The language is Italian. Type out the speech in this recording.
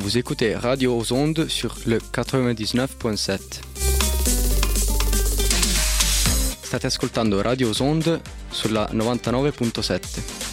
Vous écoutez Radio aux Ondes sur le 99.7. State ascoltando Radio aux Ondes sulla 99.7.